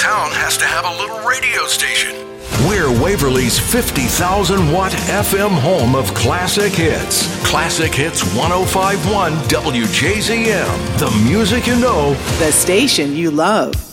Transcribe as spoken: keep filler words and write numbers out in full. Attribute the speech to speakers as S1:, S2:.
S1: town has to have a little radio station.
S2: We're Waverly's fifty thousand watt F M home of classic hits. Classic Hits one oh five point one W J Z M. The music you know.
S3: The station you love.